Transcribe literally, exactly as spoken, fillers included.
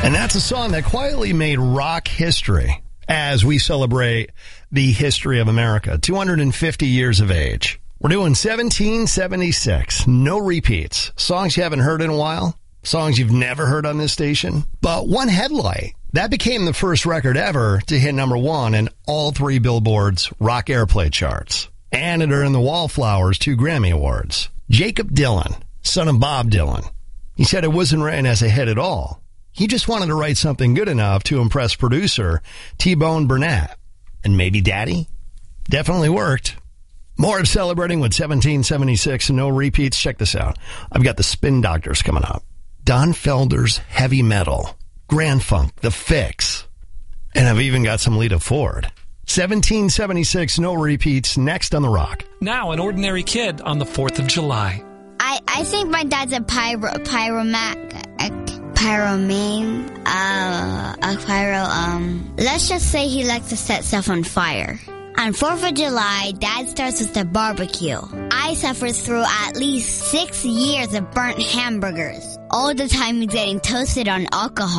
And that's a song that quietly made rock history as we celebrate the history of America. two hundred fifty years of age. We're doing seventeen seventy-six. No repeats. Songs you haven't heard in a while. Songs you've never heard on this station. But One Headlight, that became the first record ever to hit number one in all three Billboard's rock airplay charts. And it earned the Wallflowers two Grammy Awards. Jacob Dylan, son of Bob Dylan. He said it wasn't written as a hit at all. He just wanted to write something good enough to impress producer T-Bone Burnett. And maybe Daddy? Definitely worked. More of Celebrating with seventeen seventy-six and no repeats. Check this out. I've got the Spin Doctors coming up. Don Felder's Heavy Metal. Grand Funk, The Fix. And I've even got some Lita Ford. seventeen seventy-six, no repeats, next on The Rock. Now an ordinary kid on the fourth of July. I, I think my dad's a pyro, pyromac, a pyromane, uh, a pyro, um, let's just say he likes to set stuff on fire. On fourth of July, Dad starts with the barbecue. I suffer through at least six years of burnt hamburgers. All the time he's getting toasted on alcohol.